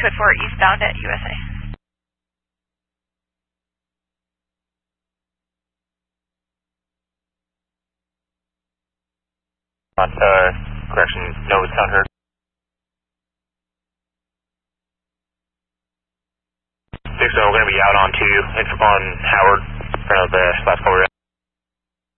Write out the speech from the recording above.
code 4 eastbound at USA. Correction, no sound heard. 6-0, we're going to be out on 2, on Howard, in front of the last corner.